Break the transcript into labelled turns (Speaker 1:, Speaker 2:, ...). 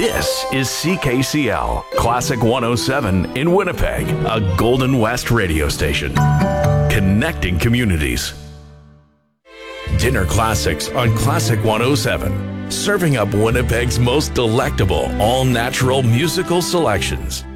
Speaker 1: This is CKCL, Classic 107 in Winnipeg, a Golden West radio station. Connecting communities. Dinner Classics on Classic 107. Serving up Winnipeg's most delectable, all-natural musical selections.